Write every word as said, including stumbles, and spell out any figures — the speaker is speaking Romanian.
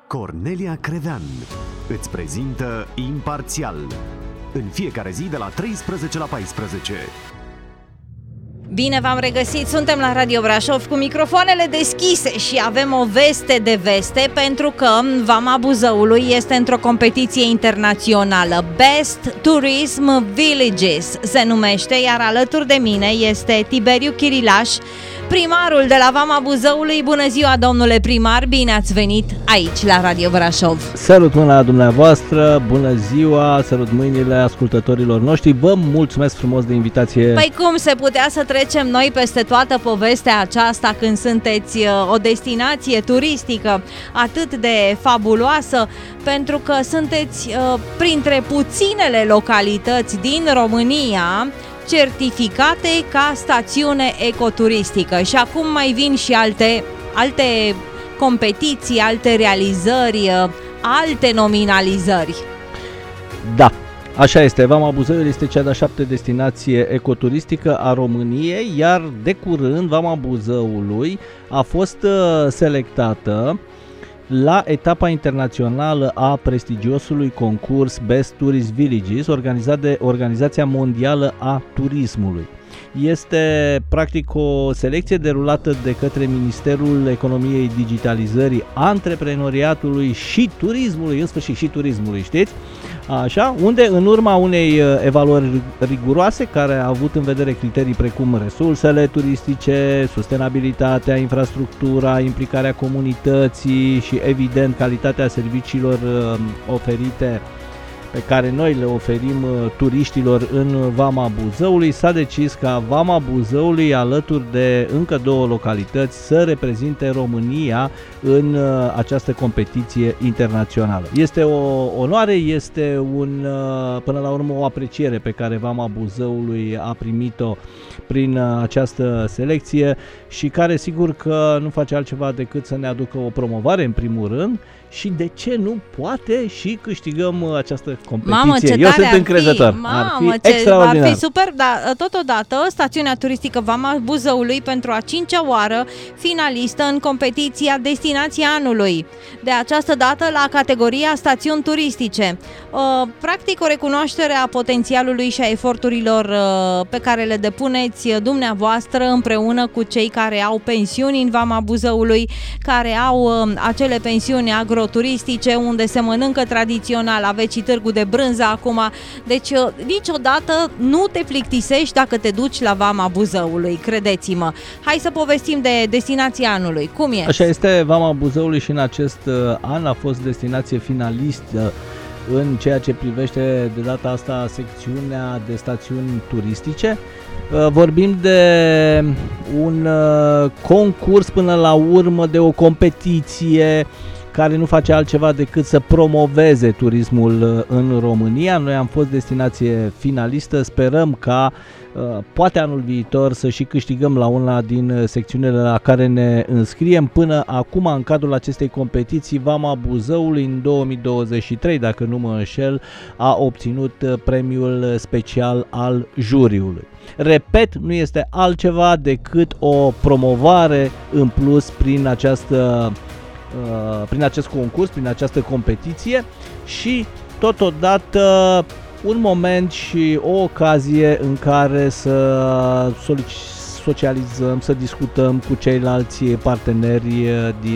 Cornelia Crevean îți prezintă Imparțial, în fiecare zi de la treisprezece la paisprezece. Bine v-am regăsit, suntem la Radio Brașov cu microfoanele deschise și avem o veste de veste, pentru că Vama Buzăului este într-o competiție internațională. Best Tourism Villages se numește, iar alături de mine este Tiberiu Chirilaș, primarul de la Vama Buzăului. Bună ziua, domnule primar, bine ați venit aici la Radio Brașov. Sărut mâna dumneavoastră, bună ziua, sărut mâinile ascultătorilor noștri, vă mulțumesc frumos de invitație. Păi cum se putea să trecem noi peste toată povestea aceasta când sunteți o destinație turistică atât de fabuloasă, pentru că sunteți uh, printre puținele localități din România certificate ca stațiune ecoturistică. Și acum mai vin și alte, alte competiții, alte realizări, alte nominalizări. Da, așa este. Vama Buzăului este cea de-a șaptea destinație ecoturistică a României, iar de curând Vama Buzăului a fost uh, selectată la etapa internațională a prestigiosului concurs Best Tourist Villages, organizat de Organizația Mondială a Turismului. Este practic o selecție derulată de către Ministerul Economiei, Digitalizării, Antreprenoriatului și Turismului, în sfârșit și turismului, știți? Așa, unde în urma unei evaluări riguroase care a avut în vedere criterii precum resursele turistice, sustenabilitatea, infrastructura, implicarea comunității și evident calitatea serviciilor oferite pe care noi le oferim turiștilor în Vama Buzăului, s-a decis ca Vama Buzăului, alături de încă două localități, să reprezinte România în această competiție internațională. Este o onoare, este un, până la urmă o apreciere pe care Vama Buzăului a primit-o prin această selecție și care sigur că nu face altceva decât să ne aducă o promovare în primul rând și de ce nu poate și câștigăm această competiție. Mamă, ce Eu sunt ar încrezător. Fi. Mamă, ar fi ce, extraordinar. Ar fi super, dar totodată stațiunea turistică Vama Buzăului pentru a cincea oară finalistă în competiția Destinația Anului. De această dată la categoria stațiuni turistice. Practic o recunoaștere a potențialului și a eforturilor pe care le depuneți dumneavoastră împreună cu cei care au pensiuni în Vama Buzăului, care au acele pensiuni agroturistice unde se mănâncă tradițional. Aveți și târgul de brânză acum, deci niciodată nu te plictisești dacă te duci la Vama Buzăului, credeți-mă. Hai să povestim de Destinația Anului. Cum e? Așa este, Vama Buzăului și în acest an a fost destinație finalistă în ceea ce privește de data asta secțiunea de stațiuni turistice. Vorbim de un concurs până la urmă, de o competiție care nu face altceva decât să promoveze turismul în România. Noi am fost destinație finalistă, sperăm ca poate anul viitor să și câștigăm la una din secțiunile la care ne înscriem. Până acum, în cadrul acestei competiții, Vama Buzăului în două mii douăzeci și trei, dacă nu mă înșel, a obținut premiul special al juriului. Repet, nu este altceva decât o promovare în plus prin această prin acest concurs, prin această competiție și totodată un moment și o ocazie în care să socializăm, să discutăm cu ceilalți parteneri din